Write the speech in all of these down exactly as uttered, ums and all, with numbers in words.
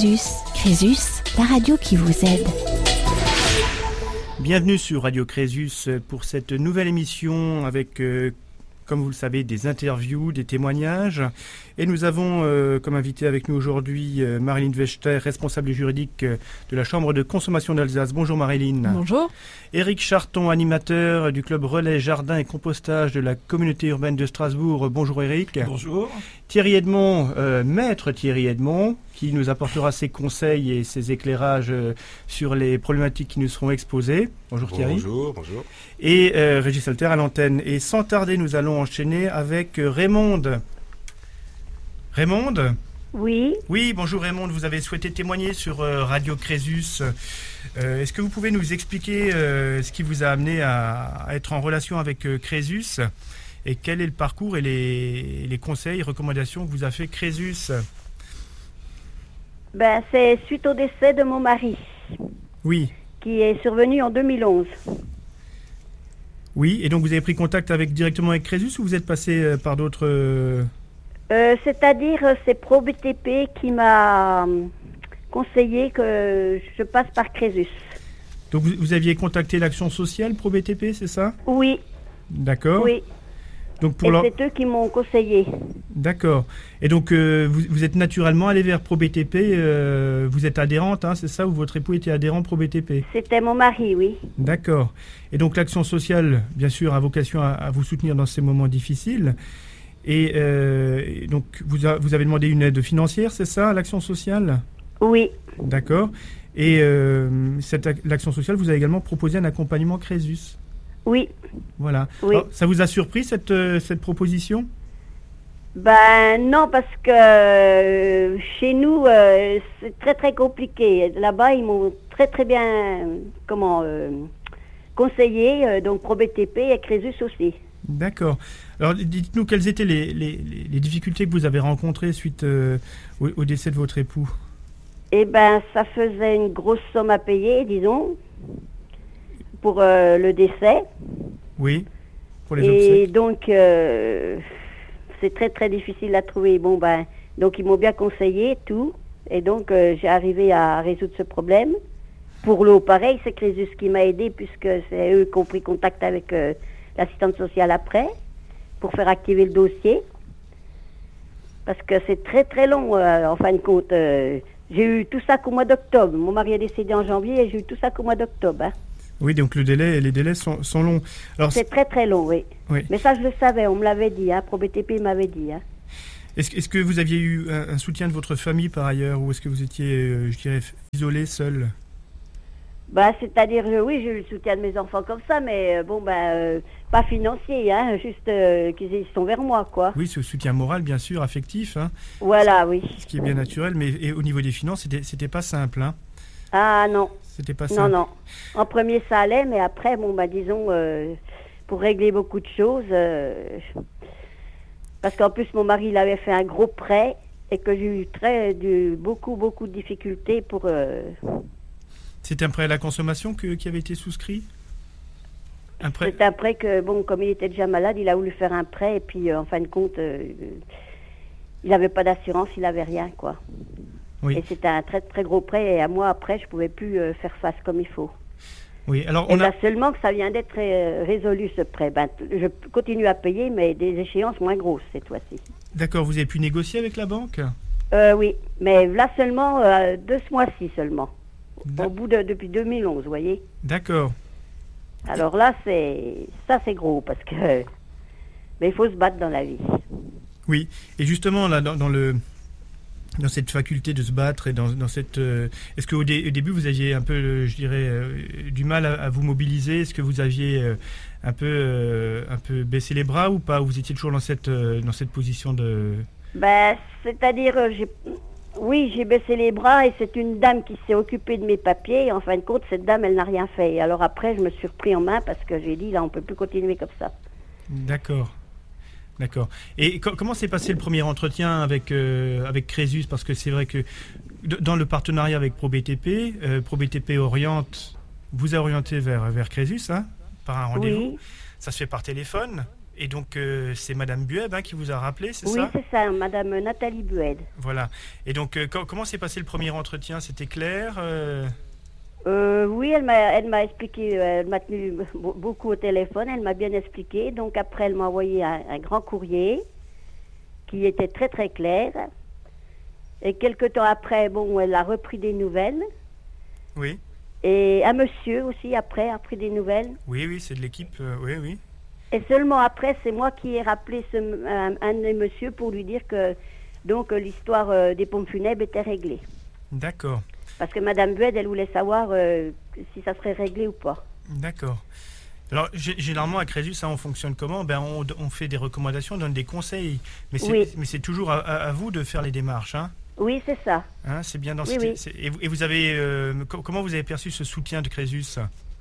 Crésus. Crésus, la radio qui vous aide. Bienvenue sur Radio Crésus pour cette nouvelle émission avec, euh, comme vous le savez, des interviews, des témoignages. Et nous avons euh, comme invité avec nous aujourd'hui euh, Marilyn Wechter, responsable juridique euh, de la Chambre de consommation d'Alsace. Bonjour Marilyn. Bonjour. Éric Charton, animateur du club Relais Jardin et Compostage de la communauté urbaine de Strasbourg. Bonjour Éric. Bonjour. Thierry Edmond, euh, maître Thierry Edmond, qui nous apportera ses conseils et ses éclairages euh, sur les problématiques qui nous seront exposées. Bonjour Thierry. Bonjour, bonjour. Et euh, Régis Alter à l'antenne. Et sans tarder, nous allons enchaîner avec euh, Raymonde. Raymonde ? Oui. Oui, bonjour Raymonde, vous avez souhaité témoigner sur euh, Radio Crésus. Euh, est-ce que vous pouvez nous expliquer euh, ce qui vous a amené à, à être en relation avec euh, Crésus et quel est le parcours et les, les conseils, recommandations que vous a fait Crésus? Ben, c'est suite au décès de mon mari. Oui. Qui est survenu en deux mille onze. Oui, et donc vous avez pris contact avec, directement avec Crésus ou vous êtes passé euh, par d'autres... Euh... Euh, c'est-à-dire, euh, c'est ProBTP qui m'a euh, conseillé que je passe par Crésus. Donc vous, vous aviez contacté l'action sociale ProBTP, c'est ça? Oui. D'accord. Oui. Donc pour et leur... c'est eux qui m'ont conseillé. D'accord. Et donc euh, vous, vous êtes naturellement allé vers ProBTP, euh, vous êtes adhérente, hein, c'est ça? Ou votre époux était adhérent ProBTP? C'était mon mari, oui. D'accord. Et donc l'action sociale, bien sûr, a vocation à, à vous soutenir dans ces moments difficiles. Et, euh, et donc, vous, a, vous avez demandé une aide financière, c'est ça, à l'action sociale? Oui. D'accord. Et euh, cette, l'action sociale vous a également proposé un accompagnement Crésus? Oui. Voilà. Oui. Alors, ça vous a surpris, cette, cette proposition? Ben non, parce que euh, chez nous, euh, c'est très très compliqué. Là-bas, ils m'ont très très bien comment, euh, conseillé, euh, donc ProBTP et Crésus aussi. D'accord. Alors, dites-nous quelles étaient les, les, les difficultés que vous avez rencontrées suite euh, au, au décès de votre époux? Eh bien, ça faisait une grosse somme à payer, disons, pour euh, le décès. Oui, pour les Et obsèques. donc, euh, c'est très très difficile à trouver. Bon, ben, donc ils m'ont bien conseillé, tout. Et donc, euh, j'ai arrivé à résoudre ce problème. Pour l'eau, pareil, c'est Crésus qui m'a aidé, puisque c'est eux qui ont pris contact avec... Euh, l'assistante sociale après, pour faire activer le dossier. Parce que c'est très très long, euh, en fin de compte. Euh, j'ai eu tout ça qu'au mois d'octobre. Mon mari est décédé en janvier et j'ai eu tout ça qu'au mois d'octobre. Hein. Oui, donc le délai, les délais sont, sont longs. Alors, c'est très très long, oui. oui. Mais ça, je le savais, on me l'avait dit. Hein, ProBTP m'avait dit. Hein. Est-ce, est-ce que vous aviez eu un, un soutien de votre famille par ailleurs, ou est-ce que vous étiez, euh, je dirais, isolé, seul? Bah, c'est-à-dire, euh, oui, j'ai eu le soutien de mes enfants comme ça, mais euh, bon, ben, euh, pas financier, hein, juste euh, qu'ils sont vers moi, quoi. Oui, ce soutien moral, bien sûr, affectif. Hein, voilà, oui. Ce qui est bien naturel, mais et au niveau des finances, c'était, c'était pas simple. Hein. Ah non. C'était pas simple. Non, non. En premier, ça allait, mais après, bon, bah, disons, euh, pour régler beaucoup de choses, euh, parce qu'en plus, mon mari, il avait fait un gros prêt et que j'ai eu très, du, beaucoup, beaucoup de difficultés pour... Euh, C'est un prêt à la consommation que, qui avait été souscrit? Un prêt... C'est un prêt que, bon, comme il était déjà malade, il a voulu faire un prêt et puis, euh, en fin de compte, euh, il n'avait pas d'assurance, il n'avait rien, quoi. Oui. Et c'était un très, très gros prêt et à moi, après, je ne pouvais plus euh, faire face comme il faut. Oui, alors et on là, a... seulement que ça vient d'être euh, résolu, ce prêt. Ben, je continue à payer, mais des échéances moins grosses, cette fois-ci. D'accord, vous avez pu négocier avec la banque? euh, Oui, mais là seulement, euh, de ce mois-ci seulement. Au bout de, depuis deux mille onze, vous voyez. D'accord. Alors là, c'est ça c'est gros, parce que mais il faut se battre dans la vie. Oui, et justement, là, dans, dans, le, dans cette faculté de se battre, et dans, dans cette, euh, est-ce qu'au dé, au début, vous aviez un peu, euh, je dirais, euh, du mal à, à vous mobiliser? Est-ce que vous aviez euh, un, peu, euh, un peu baissé les bras ou pas? Ou vous étiez toujours dans cette, euh, dans cette position de... Ben, c'est-à-dire, euh, j'ai... Oui, j'ai baissé les bras et c'est une dame qui s'est occupée de mes papiers. Et en fin de compte, cette dame, elle n'a rien fait. Et alors après, je me suis repris en main parce que j'ai dit, là, on ne peut plus continuer comme ça. D'accord. D'accord. Et co- comment s'est passé le premier entretien avec, euh, avec Crésus? Parce que c'est vrai que d- dans le partenariat avec ProBTP, euh, ProBTP oriente, vous a orienté vers, vers Crésus, hein, par un rendez-vous. Oui. Ça se fait par téléphone. et donc, euh, c'est Madame Bueb hein, qui vous a rappelé, c'est Oui, ça? c'est ça, Madame Nathalie Bued. Voilà. Et donc, euh, co- comment s'est passé le premier entretien? C'était clair euh... Euh, oui, elle m'a, elle m'a expliqué, euh, elle m'a tenu be- beaucoup au téléphone, elle m'a bien expliqué. Donc après, elle m'a envoyé un, un grand courrier qui était très très clair. Et quelque temps après, bon, elle a repris des nouvelles. Oui. Et un monsieur aussi, après, a pris des nouvelles. Oui, oui, c'est de l'équipe, euh, oui, oui. Et seulement après, c'est moi qui ai rappelé ce, un, un des messieurs pour lui dire que donc l'histoire euh, des pompes funèbres était réglée. D'accord, Parce que Madame Bued, elle voulait savoir euh, si ça serait réglé ou pas. d'accord. Alors, gé- généralement, à Crésus, ça, on fonctionne comment? Ben, on, on fait des recommandations, on donne des conseils. Mais c'est, Oui. mais c'est toujours à, à- à vous de faire les démarches, hein? Oui, c'est ça. Hein, c'est bien dans Oui, cette- oui. c'est- et, vous, et vous avez... euh, co- comment vous avez perçu ce soutien de Crésus?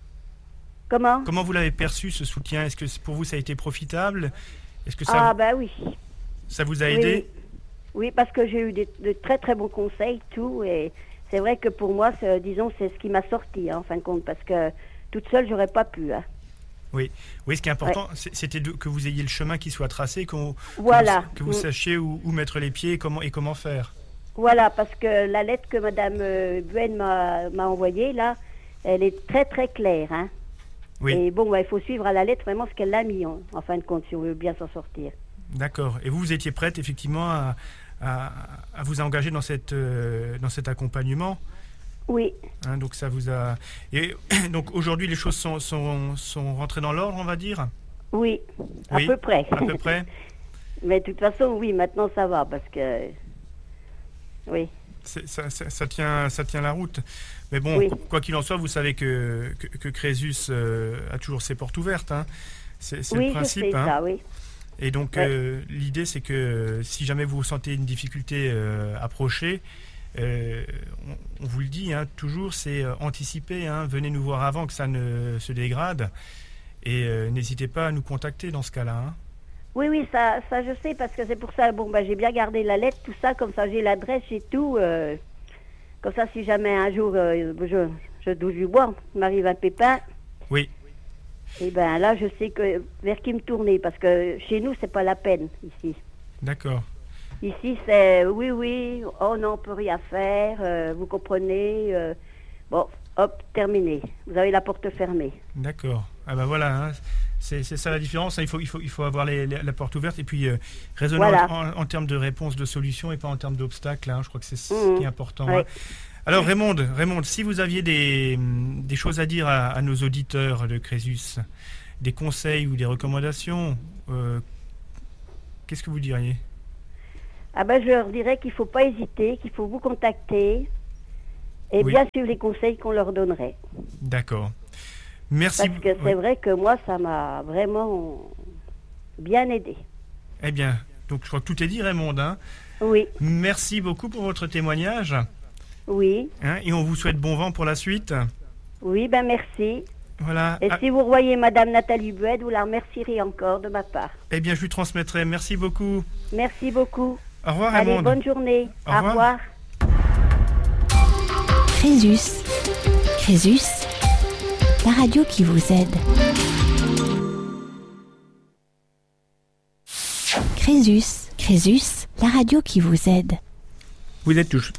Comment? Comment vous l'avez perçu, ce soutien? Est-ce que c'est- pour vous, ça a été profitable? Est-ce que ça, Ah, vous- ben oui. ça vous a Oui, aidé? Oui, parce que j'ai eu des, de très très bons conseils, tout. Et c'est vrai que pour moi, c'est- disons, c'est ce qui m'a sorti, hein, en fin de compte. Parce que toute seule, j'aurais pas pu. Hein. Oui. Oui, ce qui est important, c'est- c'était de- que vous ayez le chemin qui soit tracé, qu'on, Voilà. que vous, que vous Mm. sachiez où, où mettre les pieds et comment, et comment faire. Voilà, parce que la lettre que Madame euh, Buen m'a, m'a envoyée, là, elle est très très claire. Hein. Oui, Et bon, bah, il faut suivre à la lettre vraiment ce qu'elle a mis, en, en fin de compte, si on veut bien s'en sortir. d'accord. Et vous, vous étiez prête, effectivement, à, à- à vous engager dans, cette, euh, dans cet accompagnement. Oui, Hein, donc, ça vous a... Et donc, aujourd'hui, les choses sont, sont, sont rentrées dans l'ordre, on va dire? oui, à Oui, peu près. À peu près. Mais de toute façon, oui, maintenant ça va, parce que... Oui, C'est- Ça, ça- ça tient, ça tient la route. Mais bon, Oui. qu- quoi qu'il en soit, vous savez que, que, que Crésus euh, a toujours ses portes ouvertes. Hein. C'est, c'est oui, le principe. je sais hein. ça, oui. Et donc, Ouais. euh, l'idée, c'est que euh, si jamais vous sentez une difficulté euh, approchée, euh, on, on vous le dit hein, toujours, c'est euh, anticiper. Hein, venez nous voir avant que ça ne se dégrade. Et euh, n'hésitez pas à nous contacter dans ce cas-là. Hein. Oui, oui, ça, ça je sais, parce que c'est pour ça, bon, bah, j'ai bien gardé la lettre, tout ça, comme ça j'ai l'adresse, j'ai tout. euh, comme ça, si jamais un jour, euh, je, je douche du bois, il m'arrive un pépin, Oui, et ben là, je sais que vers qui me tourner, parce que chez nous, c'est pas la peine, ici. d'accord. Ici, c'est oui, oui, oh non, on peut rien faire, euh, vous comprenez. euh, bon, hop, terminé. Vous avez la porte fermée. D'accord. Ah ben voilà, hein. c'est, c'est ça la différence. hein. Il faut, il faut, il faut avoir les- les- la porte ouverte et puis euh, raisonner Voilà. en, en termes de réponse, de solution et pas en termes d'obstacles. hein. Je crois que c'est ce Mhm. qui est important. Ouais. hein. Alors Raymond, Raymond, si vous aviez des, des choses à dire à, à nos auditeurs de Crésus, des conseils ou des recommandations, euh, qu'est-ce que vous diriez? Ah ben, je leur dirais qu'il faut pas hésiter, qu'il faut vous contacter et Oui. bien suivre les conseils qu'on leur donnerait. D'accord. Merci. Parce que Oui. c'est vrai que moi, ça m'a vraiment bien aidé. Eh bien, donc je crois que tout est dit, Raymond. hein. Oui, Merci beaucoup pour votre témoignage. oui, hein, et on vous souhaite bon vent pour la suite. oui, ben merci. Voilà. Et Ah, si vous revoyez Madame Nathalie Bued, vous la remercierez encore de ma part. eh bien, je lui transmettrai. Merci beaucoup. Merci beaucoup. Au revoir, Allez, Raymond. bonne journée. Au Au revoir. revoir. Crésus. Crésus, la radio qui vous aide. Crésus. Crésus, la radio qui vous aide. Vous êtes toujours...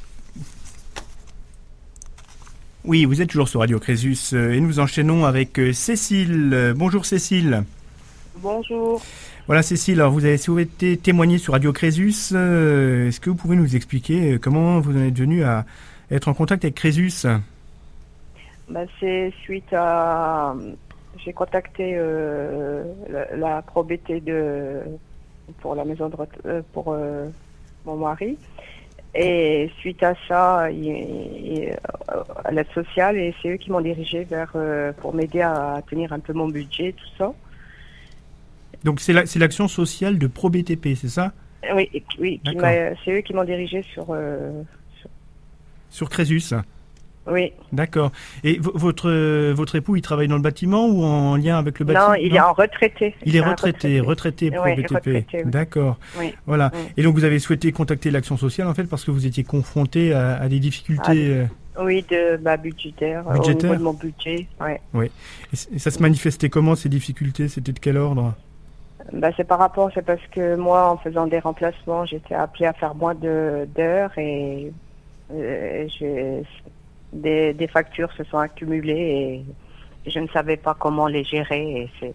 Oui, vous êtes toujours sur Radio Crésus euh, et nous enchaînons avec euh, Cécile. Euh, Bonjour Cécile. Bonjour. Voilà Cécile, alors vous avez souhaité témoigner sur Radio Crésus. Euh, Est-ce que vous pouvez nous expliquer euh, comment vous en êtes venu à être en contact avec Crésus? Ben, c'est suite à... J'ai contacté euh, la, la probité de... pour la maison de retraite euh, pour euh, mon mari. Et suite à ça, il, il, à l'aide sociale, et c'est eux qui m'ont dirigé vers euh, pour m'aider à tenir un peu mon budget, tout ça. Donc c'est la- c'est l'action sociale de ProBTP, c'est ça? Oui, et- oui, qui D'accord. m'a- c'est eux qui m'ont dirigé sur, euh, sur- Sur Crésus. Oui. D'accord. Et v- votre, euh, votre époux, il travaille dans le bâtiment ou en lien avec le bâtiment? Non, il est en retraité. Il est un retraité, retraité pour Oui, B T P. retraité, oui. D'accord. Oui. Voilà. Oui. Et donc vous avez souhaité contacter l'action sociale en fait parce que vous étiez confronté à, à des difficultés. euh, Oui, de bah, budgétaire, euh, Budgétaire. au niveau de mon budget. Ouais. et, c- et ça se manifestait comment ces difficultés? C'était de quel ordre? Bah, c'est par rapport, c'est parce que moi, en faisant des remplacements, j'étais appelée à faire moins de, d'heures et euh, j'ai, des, des factures se sont accumulées et je ne savais pas comment les gérer. Et c'est...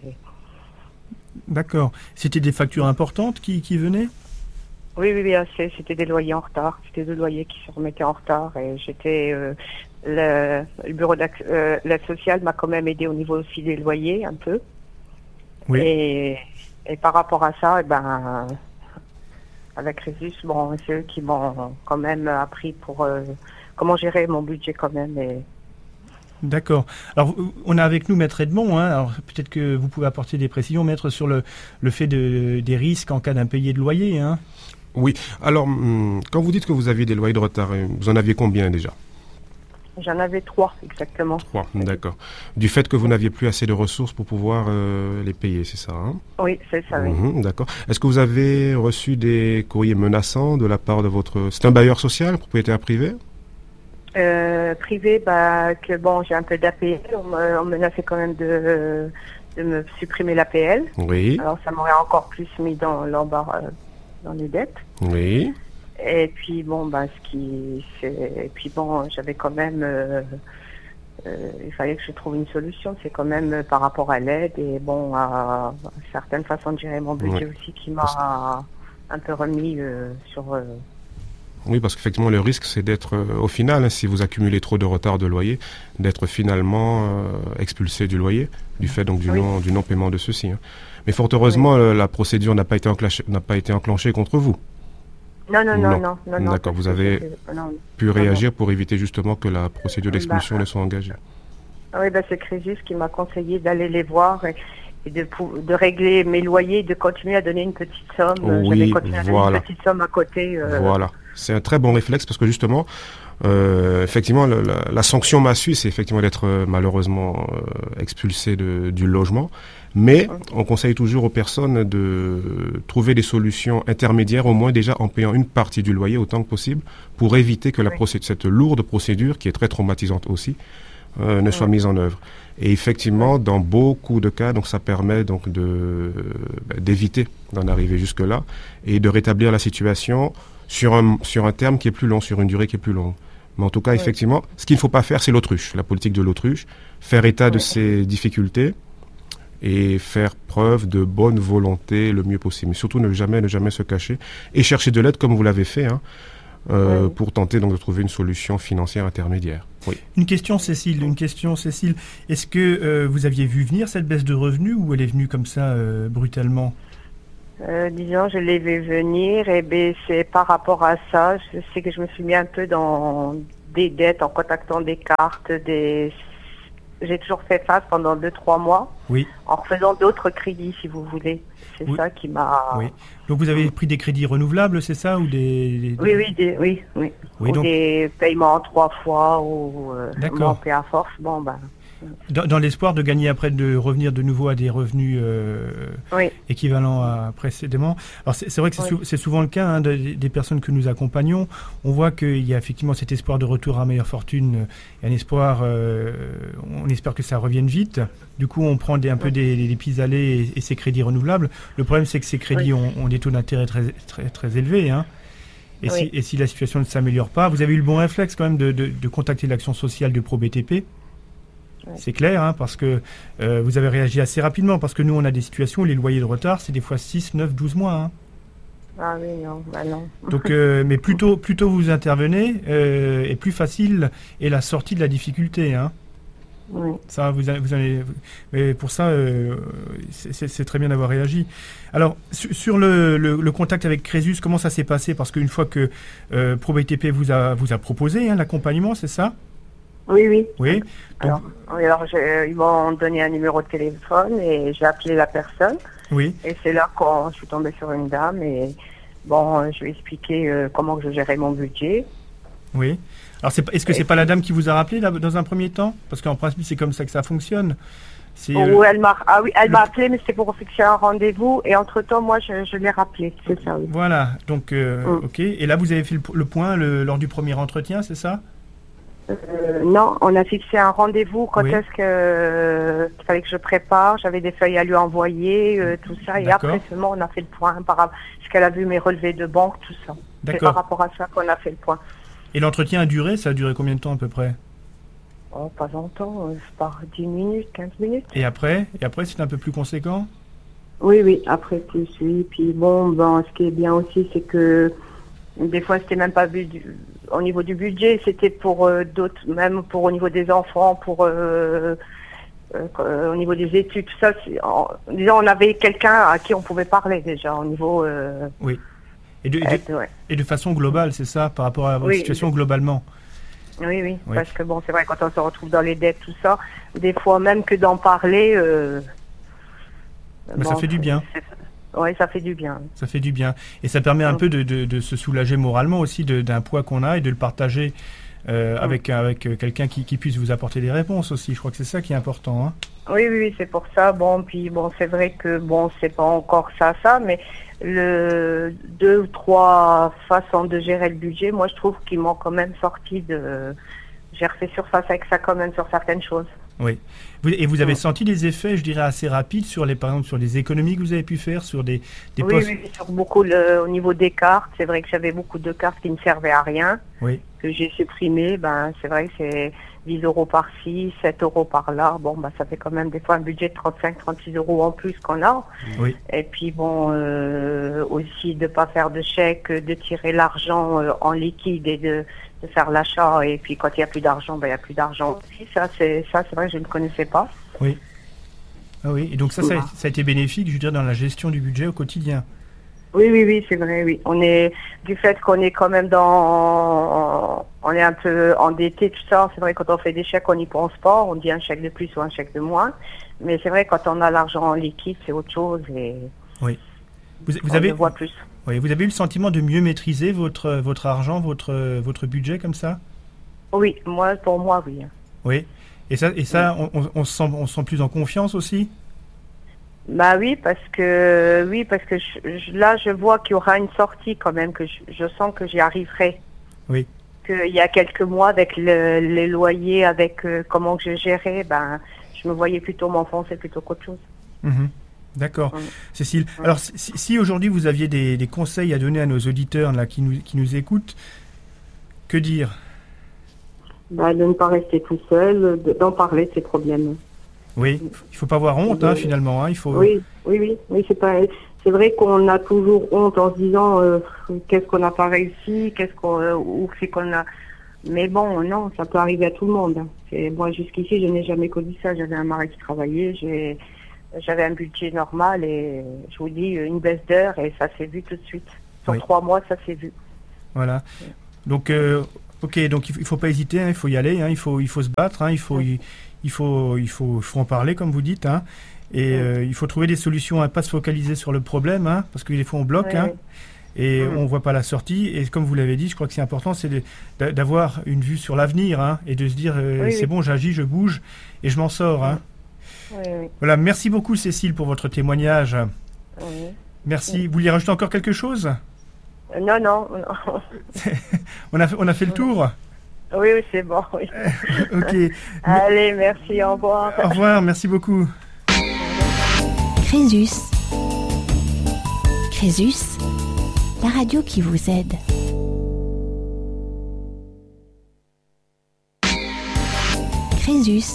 D'accord. C'était des factures importantes qui, qui venaient ? Oui, oui, oui, assez. C'était des loyers en retard. C'était deux loyers qui se remettaient en retard et j'étais... Euh, le, le bureau d'aide euh, l'aide sociale m'a quand même aidé au niveau aussi des loyers, un peu. Oui. Et... Et par rapport à ça, eh ben, avec Crésus, bon, c'est eux qui m'ont quand même appris pour euh, comment gérer mon budget quand même. Et... D'accord. Alors, on a avec nous Maître Edmond. Hein, alors, peut-être que vous pouvez apporter des précisions, Maître, sur le, le fait de, des risques en cas d'impayé de loyer. Hein. Oui. Alors, quand vous dites que vous aviez des loyers de retard, vous en aviez combien déjà ? J'en avais trois, exactement. Trois, d'accord. Du fait que vous n'aviez plus assez de ressources pour pouvoir euh, les payer, c'est ça, hein ? Oui, c'est ça, oui. Mmh, d'accord. Est-ce que vous avez reçu des courriers menaçants de la part de votre... C'est un bailleur social, propriétaire privé ? euh, Privé, bah, que bon, j'ai un peu d'A P L. On me, on me menaçait quand même de, de me supprimer l'A P L. Oui. Alors, ça m'aurait encore plus mis dans l'embarras, euh, dans les dettes. Oui. Et puis bon, bah, ce qui, c'est, et puis bon, j'avais quand même, euh, euh, il fallait que je trouve une solution. C'est quand même euh, par rapport à l'aide et bon, à, à certaines façons de gérer mon budget Ouais. aussi qui m'a un peu remis euh, sur. Euh... Oui, parce qu'effectivement, le risque, c'est d'être, euh, au final, hein, si vous accumulez trop de retard de loyer, d'être finalement euh, expulsé du loyer, du fait donc du Oui. non, du non-paiement de ceci. Hein. Mais fort heureusement, Oui. euh, la procédure n'a pas été enclenchée, n'a pas été enclenchée contre vous. Non, non, non, Non. non, non, non. D'accord, parce vous que avez c'est- non. pu réagir pour éviter justement que la procédure Bah, d'expulsion ne soit engagée. Ah oui, bah, c'est Crésus qui m'a conseillé d'aller les voir et, et de, pou- de régler mes loyers, de continuer à donner une petite somme. Euh, Oui, J'avais continué à donner voilà. une petite somme à côté. euh, Voilà, c'est un très bon réflexe parce que justement, euh, effectivement, le- la, la sanction massue, c'est effectivement d'être euh, malheureusement euh, expulsé de, du logement. Mais on conseille toujours aux personnes de trouver des solutions intermédiaires, au moins déjà en payant une partie du loyer autant que possible, pour éviter que la Oui. procé- cette lourde procédure, qui est très traumatisante aussi, euh, ne soit Oui. mise en œuvre. Et effectivement, dans beaucoup de cas, donc ça permet donc de euh, d'éviter d'en arriver jusque là et de rétablir la situation sur un sur un terme qui est plus long, sur une durée qui est plus longue. Mais en tout cas, Oui. effectivement, ce qu'il ne faut pas faire, c'est l'autruche, la politique de l'autruche, faire état de Oui. ses difficultés et faire preuve de bonne volonté le mieux possible. Mais surtout, ne jamais, ne jamais se cacher et chercher de l'aide comme vous l'avez fait, hein, euh, Oui. pour tenter donc de trouver une solution financière intermédiaire. Oui. Une question, Cécile. Une question, Cécile. Est-ce que euh, vous aviez vu venir cette baisse de revenus ou elle est venue comme ça euh, brutalement ? Euh, disons, je l'ai vu venir et ben, c'est par rapport à ça, je sais que je me suis mis un peu dans des dettes en contactant des cartes, des... J'ai toujours fait face pendant deux, trois mois Oui. en refaisant d'autres crédits, si vous voulez. C'est Oui. ça qui m'a... Oui. Donc vous avez pris des crédits renouvelables, c'est ça, ou des, des- Oui, oui, des, oui, oui. Oui, ou donc- des paiements en trois fois ou euh, D'accord. monter à force. Bon, ben, Dans, dans l'espoir de gagner après, de revenir de nouveau à des revenus euh, oui, équivalents à précédemment. Alors c'est c'est vrai que c'est Oui. sou- c'est souvent le cas hein, de- des personnes que nous accompagnons. On voit qu'il y a effectivement cet espoir de retour à meilleure fortune, euh, un espoir, euh, on espère que ça revienne vite. Du coup, on prend des, un peu des, des pis-aller et, et ces crédits renouvelables. Le problème, c'est que ces crédits Oui. ont, ont des taux d'intérêt très, très, très élevés. Hein. Et, Oui. si, et si la situation ne s'améliore pas, vous avez eu le bon réflexe quand même de, de, de contacter l'action sociale de ProBTP. Oui. C'est clair, hein, parce que euh, vous avez réagi assez rapidement, parce que nous, on a des situations où les loyers de retard, c'est des fois six, neuf, douze mois. Hein. ah oui, non, bah non. Donc, euh, mais plus tôt, plus tôt vous intervenez, euh, et plus facile est la sortie de la difficulté. Hein. Oui. Ça, vous, a- vous allez, mais pour ça, euh, c'est- c'est c'est très bien d'avoir réagi. Alors, su- sur le, le- le contact avec Crésus, comment ça s'est passé? Parce qu'une fois que euh, ProBTP vous a, vous a proposé hein, l'accompagnement, c'est ça? Oui, oui. Oui. Donc, Alors, oui, alors j'ai- ils m'ont donné un numéro de téléphone et j'ai appelé la personne. oui. Et c'est là quand je suis tombée sur une dame et bon, je lui ai expliqué euh, comment que je gérais mon budget. Oui. Alors, c'est pas- est-ce que c'est pas la dame qui vous a rappelé là, dans un premier temps? Parce qu'en principe, c'est comme ça que ça fonctionne. C'est, euh, Ou elle m'a, ah oui, elle m'a appelé, mais c'était pour fixer un rendez-vous. Et entre-temps, moi, je, je l'ai rappelé. C'est ça, oui. Voilà. Donc, euh, Mm. ok. Et là, vous avez fait le, le point le- lors du premier entretien, c'est ça? Euh, non, on a fixé un rendez-vous quand Oui. est-ce que euh, qu'il fallait que je prépare. J'avais des feuilles à lui envoyer, euh, tout ça. Et D'accord. après seulement, on a fait le point par rapport à ce qu'elle a vu mes relevés de banque, tout ça. C'est D'accord. par rapport à ça qu'on a fait le point. Et l'entretien a duré, ça a duré combien de temps à peu près? Oh, pas longtemps, euh, c'est par dix minutes, quinze minutes. Et après Et après, c'est un peu plus conséquent? Oui, oui, après plus, oui. Puis bon, ben, ce qui est bien aussi, c'est que des fois, c'était même pas bu- du- au niveau du budget, c'était pour euh, d'autres, même pour au niveau des enfants, pour euh, euh, euh, au niveau des études, tout ça. c'est- En, disons, on avait quelqu'un à qui on pouvait parler déjà au niveau. Euh, Oui. Et de, et de- aide, ouais. et de façon globale, c'est ça, par rapport à votre Oui. situation globalement? Oui, oui, Oui. parce que bon, c'est vrai, quand on se retrouve dans les dettes, tout ça, des fois même que d'en parler. Euh, Mais ça fait du bien. Oui, ça fait du bien. Ça fait du bien. Et ça permet un Mm. peu de, de- de se soulager moralement aussi de- d'un poids qu'on a et de le partager euh, Mm. avec, avec euh, quelqu'un qui, qui puisse vous apporter des réponses aussi. Je crois que c'est ça qui est important. Hein. Oui, oui, oui, c'est pour ça. Bon, puis bon, c'est vrai que bon, c'est pas encore ça, ça, mais le deux ou trois façons de gérer le budget, moi, je trouve qu'ils m'ont quand même sorti de. J'ai refait surface avec ça quand même sur certaines choses. Oui. Vous- et vous avez Mm. senti des effets, je dirais, assez rapides sur les, par exemple, sur les économies que vous avez pu faire, sur des, des Oui, postes. oui, sur beaucoup le, au niveau des cartes, c'est vrai que j'avais beaucoup de cartes qui ne servaient à rien, Oui. que j'ai supprimées. Ben, c'est vrai que c'est dix euros par-ci, sept euros par-là. Bon, ben, ça fait quand même des fois un budget de trente-cinq, trente-six euros en plus qu'on a. Oui. Et puis bon, euh, aussi de pas faire de chèque, de tirer l'argent euh, en liquide et de, de faire l'achat. Et puis quand il n'y a plus d'argent, ben il n'y a plus d'argent aussi. Ça, c'est ça, c'est vrai que je ne connaissais pas. Oui. Ah oui. Et donc ça, ça, a- ça a été bénéfique, je dirais, dans la gestion du budget au quotidien. Oui, oui, oui, c'est vrai, oui. On est, du fait qu'on est quand même dans, on est un peu endetté, tout ça. C'est vrai, quand on fait des chèques, on n'y pense pas. On dit un chèque de plus ou un chèque de moins. Mais c'est vrai, quand on a l'argent en liquide, c'est autre chose et Oui. Vous, vous on avez, le voit plus. oui, vous avez eu le sentiment de mieux maîtriser votre, votre argent, votre, votre budget comme ça? Oui, moi, pour moi, oui. Oui. Et ça, et ça on, on, on se sent, on se sent plus en confiance aussi? Bah oui, parce que oui, parce que je- je- là, je vois qu'il y aura une sortie quand même, que je, je sens que j'y arriverai. Oui. Qu'il y a quelques mois, avec le, les loyers, avec euh, comment que je gérais, ben, je me voyais plutôt m'enfoncer plutôt qu'autre chose. Mhm. D'accord. Mm. Cécile, Mm. alors si, si aujourd'hui vous aviez des, des conseils à donner à nos auditeurs là, qui, nous, qui nous écoutent, que dire? Bah, de ne pas rester tout seul, de- d'en parler de ses problèmes. Oui, il faut pas avoir honte hein, Oui. finalement. Hein, il faut... Oui, oui, oui, oui, c'est pas. C'est vrai qu'on a toujours honte en se disant euh, qu'est-ce qu'on n'a pas réussi, qu'est-ce qu'on, euh, ou c'est qu'on a. Mais bon, non, ça peut arriver à tout le monde. hein. C'est, moi, jusqu'ici, je n'ai jamais connu ça. J'avais un mari qui travaillait, j'ai, j'avais un budget normal et je vous dis une baisse d'heure et ça s'est vu tout de suite. Sur Oui. trois mois, ça s'est vu. Voilà. Donc, euh, ok, donc il faut, il faut pas hésiter, hein, il faut y aller, hein, il faut, il faut se battre, hein, il faut, il, il faut, il faut, il faut en parler comme vous dites, hein, et euh, il faut trouver des solutions, à pas se focaliser sur le problème, hein, parce que des fois on bloque, Oui, hein, oui. et Mhm. on voit pas la sortie. Et comme vous l'avez dit, je crois que c'est important, c'est de- d'a- d'avoir une vue sur l'avenir, hein, et de se dire euh, Oui, c'est oui. bon, j'agis, je bouge, et je m'en sors. Hein. Oui, oui, Voilà, merci beaucoup Cécile pour votre témoignage. oui. Merci. Vous vouliez rajouter encore quelque chose? Euh, Non, non, non. On a, fait- on a fait le tour. Oui, oui, c'est bon. Oui. Ok. Allez, merci, au revoir. Au revoir, merci beaucoup. Crésus. Crésus, la radio qui vous aide. Crésus.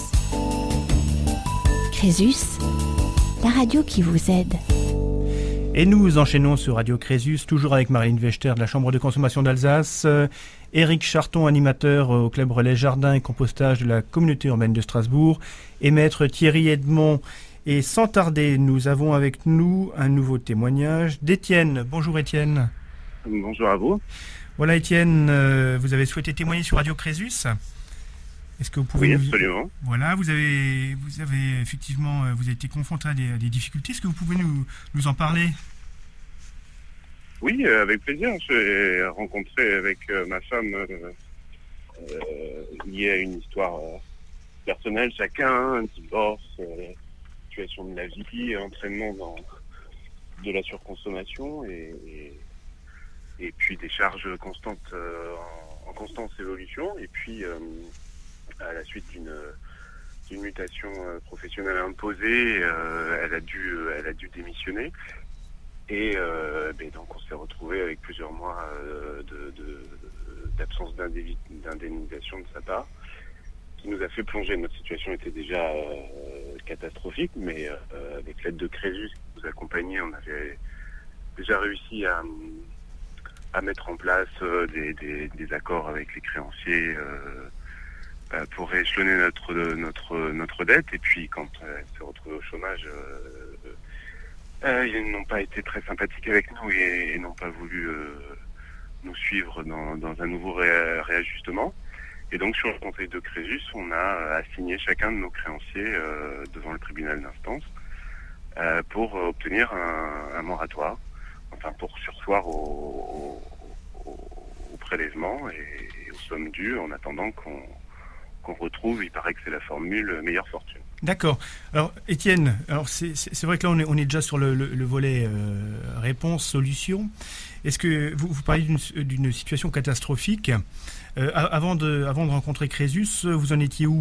Crésus, la radio qui vous aide. Et nous enchaînons sur Radio Crésus, toujours avec Marlène Wechter de la Chambre de consommation d'Alsace, euh, Éric Charton, animateur au Club Relais Jardin et Compostage de la Communauté urbaine de Strasbourg, et Maître Thierry Edmond. Et sans tarder, nous avons avec nous un nouveau témoignage d'Étienne. Bonjour Étienne. Bonjour à vous. Voilà Étienne, euh, vous avez souhaité témoigner sur Radio Crésus. Est-ce que vous pouvez Oui, nous... absolument. Voilà, vous avez, vous avez effectivement, euh, vous avez été confronté à des, à des difficultés. Est-ce que vous pouvez nous, nous en parler? Oui, euh, avec plaisir. J'ai rencontré avec euh, ma femme euh, euh, liée à une histoire euh, personnelle chacun, un divorce, euh, situation de la vie, entraînement dans de la surconsommation et, et, et puis des charges constantes euh, en, en constante évolution. Et puis, euh, à la suite d'une, d'une mutation euh, professionnelle imposée, euh, elle a dû, euh, elle a dû démissionner. Et euh, ben donc on s'est retrouvé avec plusieurs mois euh, de, de, d'absence d'indé- d'indemnisation de sa part, qui nous a fait plonger. Notre situation était déjà euh, catastrophique, mais euh, avec l'aide de Crésus qui nous accompagnait, on avait déjà réussi à, à mettre en place euh, des, des, des accords avec les créanciers euh, euh, pour rééchelonner notre, notre, notre dette. Et puis quand euh, elle s'est retrouvée au chômage, euh, euh, ils n'ont pas été très sympathiques avec nous et, et n'ont pas voulu euh, nous suivre dans, dans un nouveau ré, réajustement. Et donc sur le conseil de Crésus, on a assigné chacun de nos créanciers euh, devant le tribunal d'instance euh, pour obtenir un, un moratoire, enfin pour surseoir au, au, au prélèvement et, et aux sommes dues en attendant qu'on, qu'on retrouve, il paraît que c'est la formule meilleure fortune. D'accord. Alors Étienne, alors c'est, c'est, c'est vrai que là on est, on est déjà sur le, le, le volet euh, réponse, solution. Est-ce que vous, vous parlez d'une, d'une situation catastrophique euh, avant, de, avant de rencontrer Crésus, vous en étiez où ?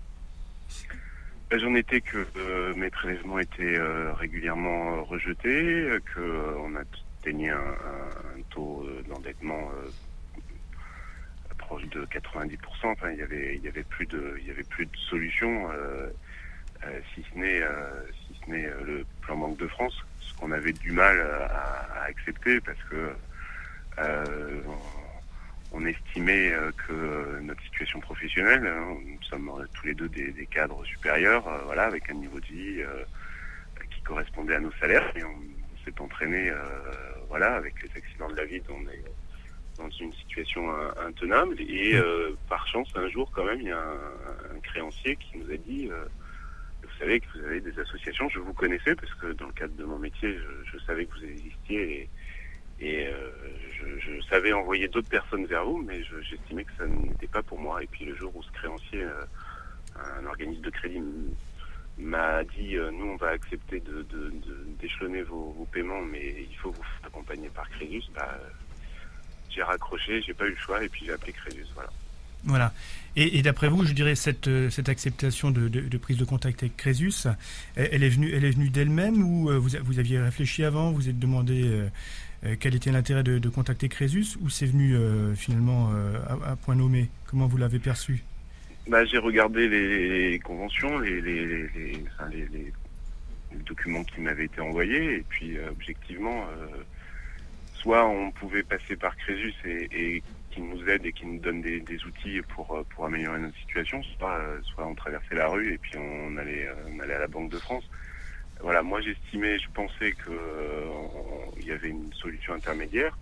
J'en étais que euh, mes prélèvements étaient euh, régulièrement euh, rejetés, qu'on euh, atteignait un, un taux euh, d'endettement euh, proche de quatre-vingt-dix pour cent. Enfin, il y avait, il y avait plus de, il y avait plus de solution, euh, euh, si ce n'est, euh, si ce n'est euh, le plan Banque de France, ce qu'on avait du mal à, à accepter parce que euh, on estimait que notre situation professionnelle, nous sommes tous les deux des, des cadres supérieurs, euh, voilà, avec un niveau de vie euh, qui correspondait à nos salaires, et on, on s'est entraîné, euh, voilà, avec les accidents de la vie, on est dans une situation intenable, et euh, par chance, un jour, quand même, il y a un, un créancier qui nous a dit, euh, vous savez que vous avez des associations, je vous connaissais, parce que dans le cadre de mon métier, je, je savais que vous existiez, et Et euh, je, je savais envoyer d'autres personnes vers vous, mais je, j'estimais que ça n'était pas pour moi. Et puis le jour où ce créancier, euh, un organisme de crédit, m- m'a dit euh, nous on va accepter de, de, de, d'échelonner vos, vos paiements, mais il faut vous faire accompagner par Crésus, bah, j'ai raccroché, j'ai pas eu le choix, et puis j'ai appelé Crésus, voilà. Voilà. Et, et d'après vous, je dirais cette, cette acceptation de, de, de prise de contact avec Crésus, elle, elle est venue, elle est venue d'elle-même, ou vous, vous aviez réfléchi avant, vous êtes demandé euh, euh, quel était l'intérêt de, de contacter Crésus, ou c'est venu euh, finalement euh, à, à point nommé? Comment vous l'avez perçu? Bah, j'ai regardé les, les conventions, les, les, les, les, enfin, les, les, les documents qui m'avaient été envoyés, et puis euh, objectivement, euh, soit on pouvait passer par Crésus et, et qui nous aide et qui nous donne des, des outils pour, pour améliorer notre situation, soit, soit on traversait la rue et puis on allait, on allait à la Banque de France. Voilà, moi j'estimais, je pensais qu'il euh, y avait une solution intermédiaire.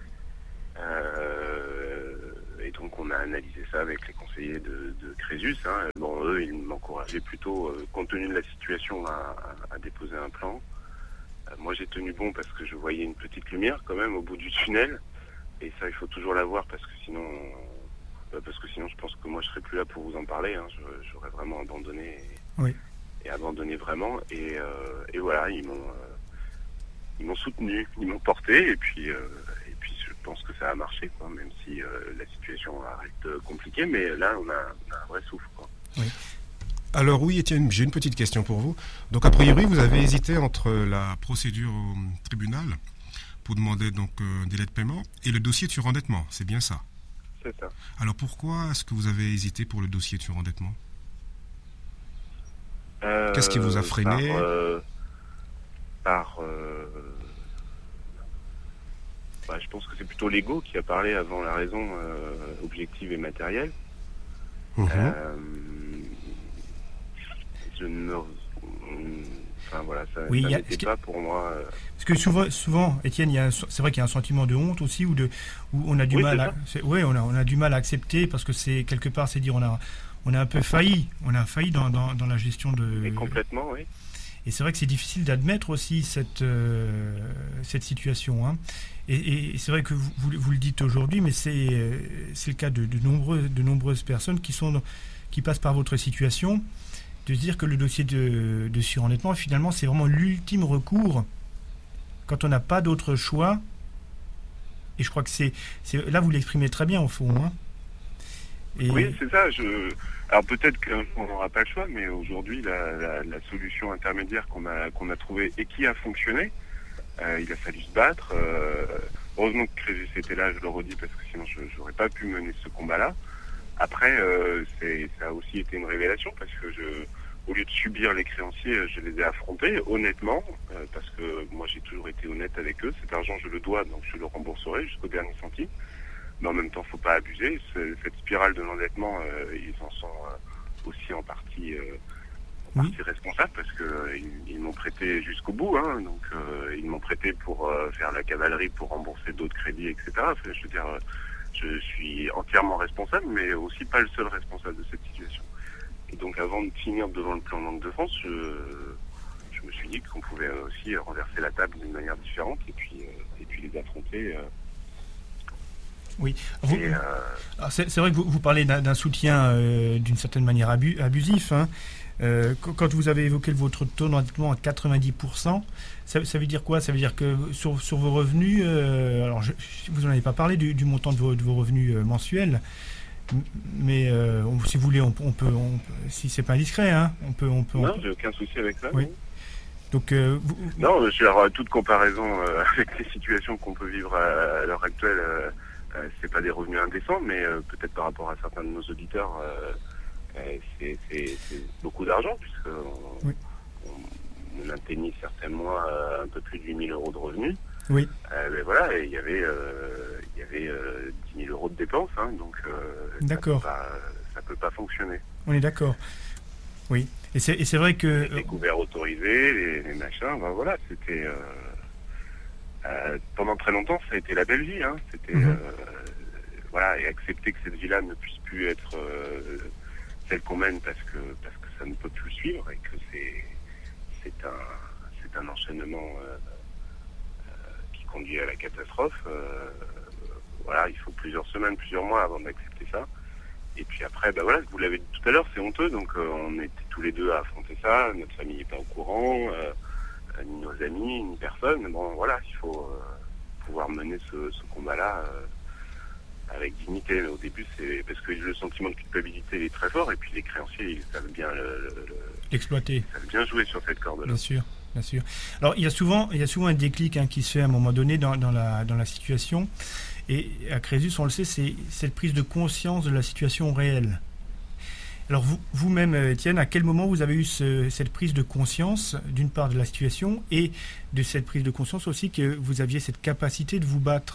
Euh, et donc on a analysé ça avec les conseillers de, de Crésus. Hein. Bon, eux, ils m'encourageaient plutôt, euh, compte tenu de la situation, à, à, à déposer un plan. Euh, moi j'ai tenu bon parce que je voyais une petite lumière quand même au bout du tunnel. Et ça, il faut toujours l'avoir parce que sinon, euh, parce que sinon, je pense que moi, je serais plus là pour vous en parler. Hein. Je, j'aurais vraiment abandonné, et, oui. et abandonné vraiment. Et, euh, et voilà, ils m'ont, euh, ils m'ont soutenu, ils m'ont porté. Et puis, euh, et puis, je pense que ça a marché, quoi. Même si euh, la situation reste compliquée, mais là, on a, on a un vrai souffle, quoi. Oui. Alors oui, Étienne, j'ai une petite question pour vous. Donc a priori, vous avez hésité entre la procédure au tribunal pour demander donc un délai de paiement et le dossier de surendettement, c'est bien ça? C'est ça. Alors pourquoi est-ce que vous avez hésité pour le dossier de surendettement? euh, Qu'est-ce qui vous a freiné? Par, euh, par euh, bah, je pense que c'est plutôt l'ego qui a parlé avant la raison euh, objective et matérielle. Mmh. Euh, je ne... Enfin voilà, ça, oui, ça a, n'était que, pas pour moi. Euh... Parce que souvent, souvent, Étienne, il y a un, c'est vrai qu'il y a un sentiment de honte aussi, ou de, où on a du oui, mal, à, c'est, ouais, on a, on a du mal à accepter parce que c'est quelque part, c'est dire on a, on a un peu failli, on a failli dans, dans, dans la gestion de. Et complètement, oui. Et c'est vrai que c'est difficile d'admettre aussi cette euh, cette situation, hein. Et, et c'est vrai que vous, vous, vous le dites aujourd'hui, mais c'est c'est le cas de, de nombreux de nombreuses personnes qui sont dans, qui passent par votre situation. De se dire que le dossier de, de surendettement, finalement, c'est vraiment l'ultime recours quand on n'a pas d'autre choix. Et je crois que c'est, c'est là, vous l'exprimez très bien, au fond. Hein. Et... Oui, c'est ça. Je... Alors peut-être qu'on n'aura pas le choix, mais aujourd'hui, la, la, la solution intermédiaire qu'on a, qu'on a trouvée et qui a fonctionné, euh, il a fallu se battre. Euh... Heureusement que Crésus était là, je le redis, parce que sinon je n'aurais pas pu mener ce combat-là. Après, euh, c'est, ça a aussi été une révélation, parce que je, au lieu de subir les créanciers, je les ai affrontés, honnêtement, euh, parce que moi j'ai toujours été honnête avec eux. Cet argent, je le dois, donc je le rembourserai jusqu'au dernier centime. Mais en même temps, faut pas abuser. Cette spirale de l'endettement, euh, ils en sont euh, aussi en partie, euh, en partie oui. responsables, parce que euh, ils, ils m'ont prêté jusqu'au bout. Hein, donc euh, ils m'ont prêté pour euh, faire la cavalerie, pour rembourser d'autres crédits, et cetera. Enfin, je veux dire, euh, je suis entièrement responsable, mais aussi pas le seul responsable de cette situation. Et donc, avant de finir devant le plan Banque de France, je, je me suis dit qu'on pouvait aussi renverser la table d'une manière différente et puis, euh, et puis les affronter. Euh, Oui, vous, et, euh... alors c'est, c'est vrai que vous, vous parlez d'un, d'un soutien euh, d'une certaine manière abu, abusif. Hein. Euh, quand vous avez évoqué votre taux d'endettement à quatre-vingt-dix pour cent, ça, ça veut dire quoi? Ça veut dire que sur, sur vos revenus, euh, alors je, vous n'en avez pas parlé du, du montant de vos, de vos revenus euh, mensuels, mais euh, on, si vous voulez, on, on peut, on, si c'est pas indiscret, hein, on peut, on peut. Non, on... j'ai aucun souci avec ça. Oui. Donc, euh, vous... Non, je veux dire, toute comparaison euh, avec les situations qu'on peut vivre à, à l'heure actuelle. Euh, Euh, c'est pas des revenus indécents, mais euh, peut-être par rapport à certains de nos auditeurs, euh, euh, c'est, c'est, c'est beaucoup d'argent, puisqu'on oui. on, on atteignait certains mois euh, un peu plus de huit mille euros de revenus. Oui. Euh, mais voilà, et il y avait, euh, il y avait euh, dix mille euros de dépenses, hein, donc euh, d'accord. Ça peut pas, ça peut pas fonctionner. On est d'accord. Oui. Et c'est, et c'est vrai que... Les couverts autorisés, les, les machins, ben voilà, c'était... Euh, Euh, pendant très longtemps, ça a été la belle vie. Hein. C'était mmh. euh, voilà, et accepter que cette vie-là ne puisse plus être euh, celle qu'on mène parce que parce que ça ne peut plus suivre et que c'est c'est un c'est un enchaînement euh, euh, qui conduit à la catastrophe. Euh, voilà, il faut plusieurs semaines, plusieurs mois avant d'accepter ça. Et puis après, ben voilà, vous l'avez dit tout à l'heure, c'est honteux. Donc euh, on était tous les deux à affronter ça. Notre famille n'est pas au courant. Euh, ni nos amis, ni personne. Bon, voilà, il faut euh, pouvoir mener ce, ce combat-là euh, avec dignité. Mais au début, c'est parce que le sentiment de culpabilité est très fort, et puis les créanciers, ils savent bien le, le, l'exploiter. Ils savent bien jouer sur cette corde-là. Bien sûr, bien sûr. Alors, il y a souvent, il y a souvent un déclic hein, qui se fait à un moment donné dans, dans, la, dans la situation. Et à Crésus, on le sait, c'est cette prise de conscience de la situation réelle. Alors vous, vous-même, Étienne, à quel moment vous avez eu ce, cette prise de conscience, d'une part de la situation, et de cette prise de conscience aussi que vous aviez cette capacité de vous battre?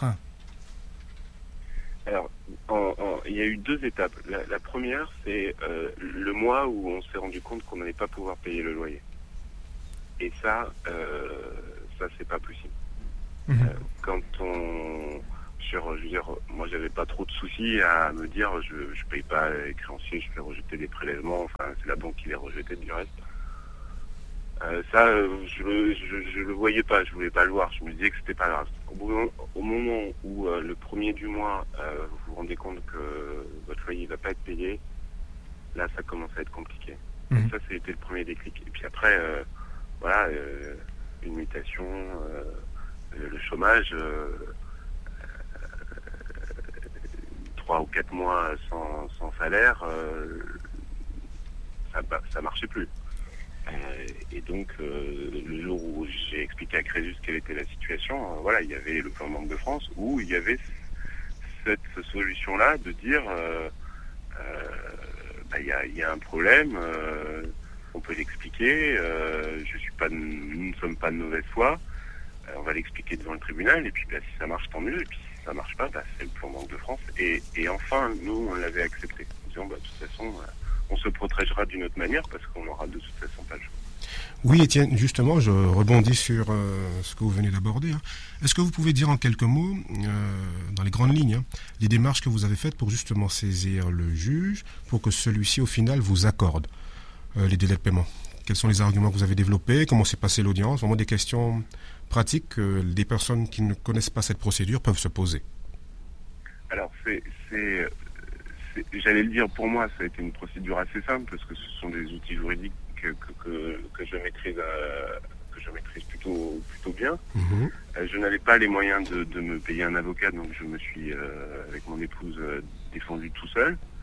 Alors, en, en, il y a eu deux étapes. La, la première, c'est euh, le mois où on s'est rendu compte qu'on n'allait pas pouvoir payer le loyer. Et ça, euh, ça c'est pas possible. Mmh. Euh, quand on... Sur, je veux dire, moi j'avais pas trop de soucis à me dire je je paye pas les créanciers, je fais rejeter des prélèvements, enfin c'est la banque qui les rejetait du reste. Euh, ça je, je je le voyais pas, je voulais pas le voir, je me disais que c'était pas grave. Au, au moment où euh, le premier du mois euh, vous vous rendez compte que votre loyer va pas être payé, là ça commence à être compliqué. Mmh. Ça c'était le premier déclic. Et puis après euh, voilà euh, une mutation, euh, le, le chômage. Euh, trois ou quatre mois sans, sans salaire, euh, ça, ça marchait plus. Euh, et donc, euh, le jour où j'ai expliqué à Crésus quelle était la situation, euh, voilà, il y avait le plan Banque de France où il y avait cette solution-là de dire, euh, euh, bah, y a, y a un problème, euh, on peut l'expliquer, euh, je suis pas, nous ne sommes pas de mauvaise foi, euh, on va l'expliquer devant le tribunal, et puis bah, si ça marche, tant mieux, et puis ça marche pas, bah, c'est le plan Banque de France. Et, et enfin, nous, on l'avait accepté. En disant, bah, de toute façon, euh, on se protégera d'une autre manière parce qu'on aura de toute façon pas le choix. Oui, Étienne, justement, je rebondis sur euh, ce que vous venez d'aborder. Hein. Est-ce que vous pouvez dire en quelques mots, euh, dans les grandes lignes, hein, les démarches que vous avez faites pour justement saisir le juge, pour que celui-ci, au final, vous accorde euh, les délais de paiement? Quels sont les arguments que vous avez développés? Comment s'est passée l'audience? Vraiment des questions pratiques que des personnes qui ne connaissent pas cette procédure peuvent se poser. Alors, c'est, c'est, c'est, j'allais le dire, pour moi, ça a été une procédure assez simple parce que ce sont des outils juridiques que, que, que, que je maîtrise, euh, que je maîtrise plutôt, plutôt bien. Mmh. Euh, je n'avais pas les moyens de, de me payer un avocat, donc je me suis, euh, avec mon épouse, euh, défendu tout seul.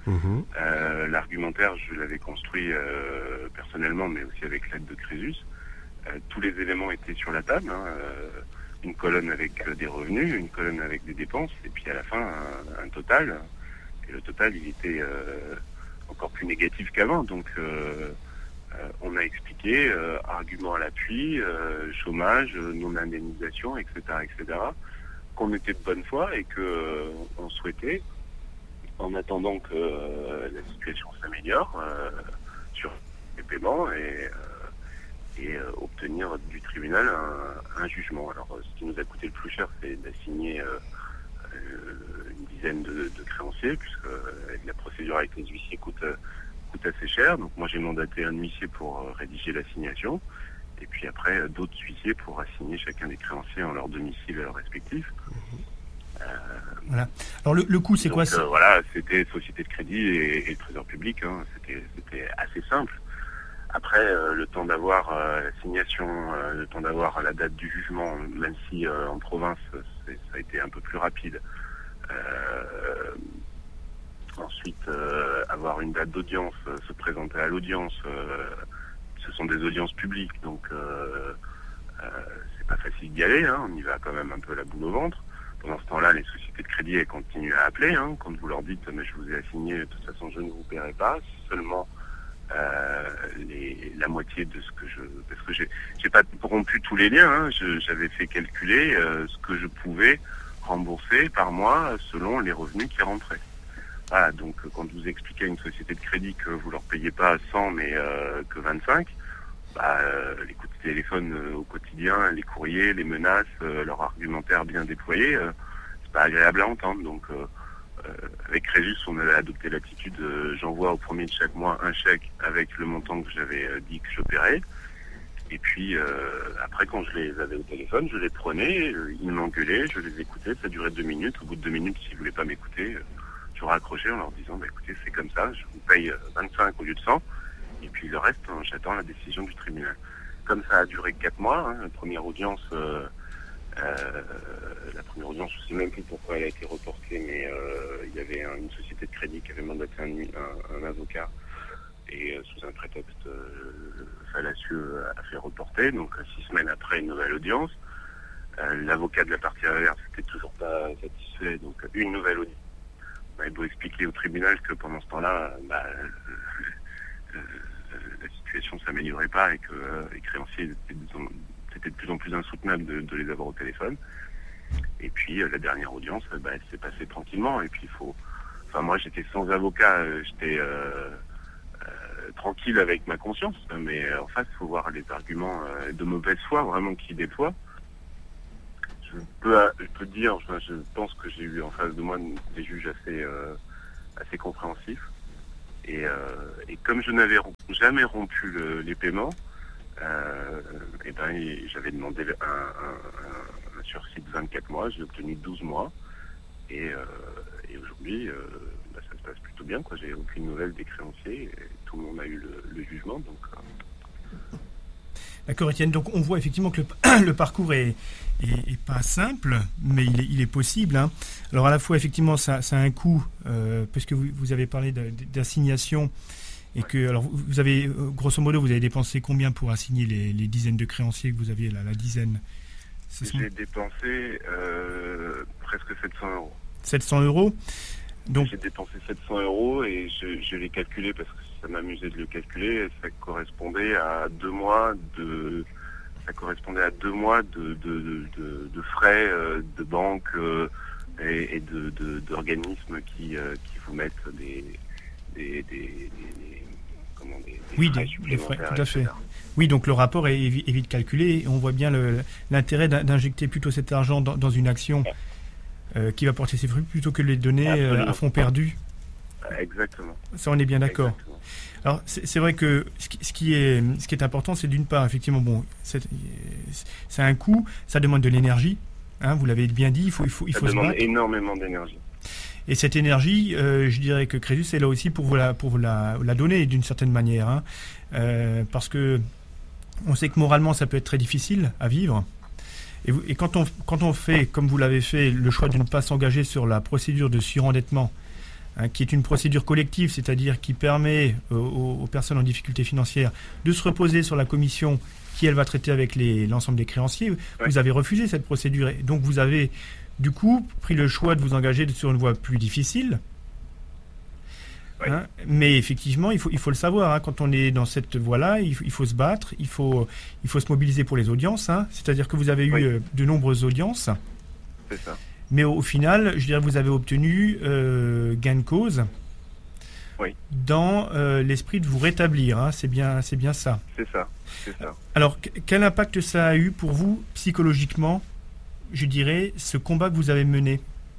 Mmh. Euh, l'argumentaire, je l'avais construit euh, personnellement, mais aussi avec l'aide de Crésus. Euh, tous les éléments étaient sur la table. Hein, euh, une colonne avec des revenus, une colonne avec des dépenses, et puis à la fin, un, un total. Et le total, il était euh, encore plus négatif qu'avant. Donc, euh, euh, on a expliqué, euh, argument à l'appui, euh, chômage, non-indemnisation, et cetera, et cetera, qu'on était de bonne foi et qu'on euh, souhaitait, en attendant que euh, la situation s'améliore euh, sur les paiements et... Euh, et euh, obtenir du tribunal un, un jugement. Alors, euh, ce qui nous a coûté le plus cher, c'est d'assigner euh, euh, une dizaine de, de créanciers, puisque euh, la procédure avec les huissiers coûte, euh, coûte assez cher. Donc, moi, j'ai mandaté un huissier pour euh, rédiger l'assignation, et puis après, euh, d'autres huissiers pour assigner chacun des créanciers en leur domicile respectif. Euh, voilà. Alors, le, le coût, c'est donc, quoi c'est... euh, Voilà, c'était Société de Crédit et, et le Trésor Public. Hein. C'était, c'était assez simple. Après, euh, le temps d'avoir euh, la signation, euh, le temps d'avoir la date du jugement, même si euh, en province, c'est, ça a été un peu plus rapide. Euh, ensuite, euh, avoir une date d'audience, euh, se présenter à l'audience, euh, ce sont des audiences publiques, donc euh, euh, c'est pas facile d'y aller, hein, on y va quand même un peu la boule au ventre. Pendant ce temps-là, les sociétés de crédit, elles continuent à appeler, hein, quand vous leur dites « mais je vous ai assigné, de toute façon je ne vous paierai pas », seulement Euh, les, la moitié de ce que je... Parce que j'ai, j'ai pas rompu tous les liens, hein, je, j'avais fait calculer euh, ce que je pouvais rembourser par mois selon les revenus qui rentraient. Voilà, donc quand vous expliquez à une société de crédit que vous leur payez pas cent mais euh, que vingt-cinq, bah, euh, les coups de téléphone euh, au quotidien, les courriers, les menaces, euh, leur argumentaire bien déployé, euh, c'est pas agréable à entendre. Donc euh, Euh, avec Crésus, on avait adopté l'attitude euh, j'envoie au premier de chaque mois un chèque avec le montant que j'avais euh, dit que je paierais. Et puis euh, après, quand je les avais au téléphone, je les prenais, euh, ils m'engueulaient, je les écoutais, ça durait deux minutes. Au bout de deux minutes, s'ils ne voulaient pas m'écouter, euh, je raccrochais en leur disant bah, écoutez, c'est comme ça, je vous paye euh, vingt-cinq au lieu de cent, et puis le reste, hein, j'attends la décision du tribunal. Comme ça a duré quatre mois, hein, la première audience. Euh, Euh, la première audience, je ne sais même plus pourquoi elle a été reportée, mais euh, il y avait un, une société de crédit qui avait mandaté un, un, un avocat et euh, sous un prétexte euh, fallacieux a fait reporter. Donc six semaines après, une nouvelle audience. Euh, l'avocat de la partie adverse n'était toujours pas satisfait, donc une nouvelle audience. On avait beau expliquer au tribunal que pendant ce temps-là, bah, euh, euh, la situation ne s'améliorait pas et que euh, les créanciers étaient disons, c'était de plus en plus insoutenable de, de les avoir au téléphone. Et puis euh, la dernière audience, euh, bah, elle s'est passée tranquillement. Et puis il faut, enfin moi j'étais sans avocat, euh, j'étais euh, euh, tranquille avec ma conscience. Mais euh, en face, il faut voir les arguments euh, de mauvaise foi vraiment qui déploient. Je peux, je peux dire, enfin, je pense que j'ai eu en face de moi des juges assez, euh, assez compréhensifs. Et, euh, et comme je n'avais jamais rompu le, les paiements. Euh, et ben, j'avais demandé un, un, un sursis de vingt-quatre mois, j'ai obtenu douze mois, et, euh, et aujourd'hui, euh, bah, ça se passe plutôt bien, quoi. J'ai aucune nouvelle des créanciers, et tout le monde a eu le, le jugement, donc. Euh... D'accord, Étienne. Donc, on voit effectivement que le, le parcours est, est, est pas simple, mais il est, il est possible. Hein. Alors, à la fois, effectivement, ça, ça a un coût, euh, puisque vous, vous avez parlé de, d'assignation. Et que, alors, vous avez, grosso modo, vous avez dépensé combien pour assigner les, les dizaines de créanciers que vous aviez là, la dizaine? J'ai sont... dépensé euh, presque sept cents euros. sept cents euros donc... J'ai dépensé sept cents euros et je, je l'ai calculé parce que ça m'amusait de le calculer. Ça correspondait à deux mois de, ça correspondait à deux mois de, de, de, de frais euh, de banque euh, et, et de, de, d'organismes qui, euh, qui vous mettent des, des, des, des Des, des oui, frais des, des frais, tout à fait. Oui, donc le rapport est, est vite calculé et on voit bien le, l'intérêt d'injecter plutôt cet argent dans, dans une action euh, qui va porter ses fruits plutôt que de les donner euh, à fond perdu. Exactement. Ça, on est bien d'accord. Exactement. Alors, c'est, c'est vrai que ce qui, ce, qui est, ce qui est important, c'est d'une part, effectivement, bon, c'est, c'est un coût, ça demande de l'énergie, hein, vous l'avez bien dit, il faut, il faut, il ça faut se battre. Ça demande énormément d'énergie. Et cette énergie, euh, je dirais que Crésus est là aussi pour vous la, pour vous la, la donner d'une certaine manière. Hein, euh, parce que on sait que moralement, ça peut être très difficile à vivre. Et, vous, et quand, on, quand on fait, comme vous l'avez fait, le choix de ne pas s'engager sur la procédure de surendettement hein, qui est une procédure collective, c'est-à-dire qui permet euh, aux, aux personnes en difficulté financière de se reposer sur la commission qui, elle, va traiter avec les, l'ensemble des créanciers. Oui. Vous avez refusé cette procédure. Et donc, vous avez, du coup, pris le choix de vous engager sur une voie plus difficile. Oui. Hein, mais effectivement, il faut, il faut le savoir, hein, quand on est dans cette voie-là, il, il faut se battre, il faut, il faut se mobiliser pour les audiences, hein, c'est-à-dire que vous avez eu Oui. euh, de nombreuses audiences, C'est ça. mais au, au final, je dirais, vous avez obtenu euh, gain de cause Oui. dans euh, l'esprit de vous rétablir, hein, c'est bien, c'est bien ça. C'est ça. C'est ça. Alors, qu- quel impact ça a eu pour vous, psychologiquement, je dirais, ce combat que vous avez mené?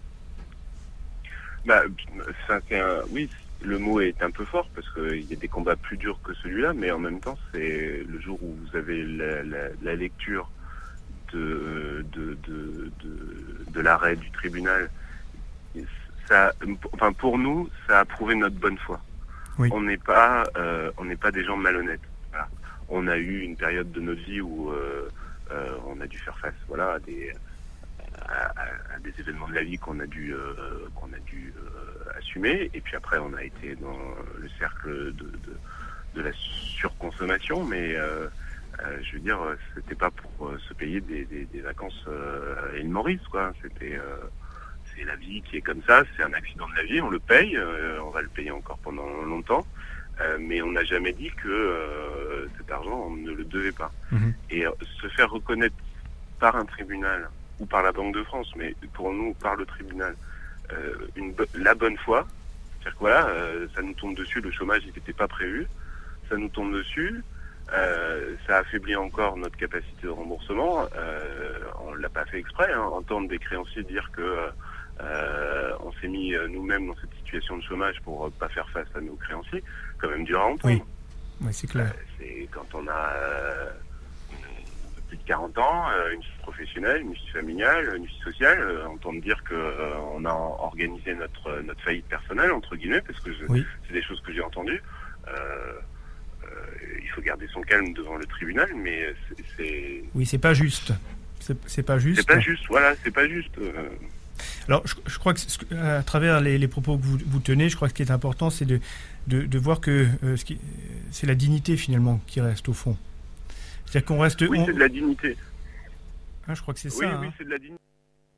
Bah, ça, c'est un... Oui, le mot est un peu fort parce qu'il y a des combats plus durs que celui-là, mais en même temps, c'est le jour où vous avez la, la, la lecture de, de, de, de, de l'arrêt du tribunal. Ça, enfin, pour nous, ça a prouvé notre bonne foi. Oui. On n'est pas, euh, on n'est pas des gens malhonnêtes. Voilà. On a eu une période de notre vie où euh, euh, on a dû faire face, voilà, à des, à, à, à des événements de la vie qu'on a dû, euh, qu'on a dû euh, assumer. Et puis après, on a été dans le cercle de, de, de la surconsommation, mais euh, euh, je veux dire, c'était pas pour euh, se payer des, des, des vacances euh, à l'île Maurice, quoi. C'était euh, c'est la vie qui est comme ça, c'est un accident de la vie, on le paye, euh, on va le payer encore pendant longtemps, euh, mais on n'a jamais dit que euh, cet argent, on ne le devait pas. Mhm. Et euh, se faire reconnaître par un tribunal, ou par la Banque de France, mais pour nous, par le tribunal, euh, une bo- la bonne foi, c'est-à-dire que voilà, euh, ça nous tombe dessus, le chômage il n'était pas prévu, ça nous tombe dessus, euh, ça affaiblit encore notre capacité de remboursement, euh, on ne l'a pas fait exprès, hein, entendre des créanciers dire que Euh, on s'est mis euh, nous-mêmes dans cette situation de chômage pour euh, pas faire face à nos créanciers, quand même dur à entendre. Oui, oui, c'est clair. Euh, c'est quand on a euh, plus de quarante ans, euh, une vie professionnelle, une vie familiale, une vie sociale, euh, entendre dire que euh, on a organisé notre notre faillite personnelle entre guillemets, parce que je, Oui. c'est des choses que j'ai entendues. Euh, euh, il faut garder son calme devant le tribunal, mais c'est c'est, Oui, c'est pas juste. C'est, c'est pas juste. c'est pas juste. Voilà, c'est pas juste. Euh, Alors, je, je crois que ce que- à travers les, les propos que vous, vous tenez, je crois que ce qui est important, c'est de, de, de voir que euh, ce qui, c'est la dignité finalement qui reste au fond. C'est-à-dire qu'on reste. oui, on- c'est de la dignité. Hein, je crois que c'est Oui, ça. oui, hein. c'est de la dignité.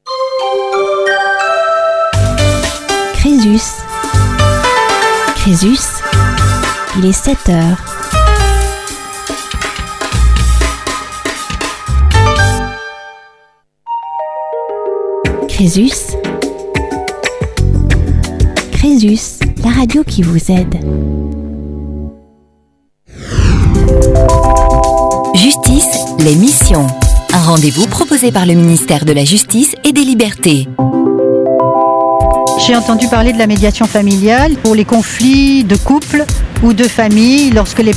Crésus. Crésus. Il est sept heures. Crésus. Crésus, la radio qui vous aide. Justice, l'émission. Un rendez-vous proposé par le ministère de la Justice et des Libertés. J'ai entendu parler de la médiation familiale pour les conflits de couple ou de famille lorsque les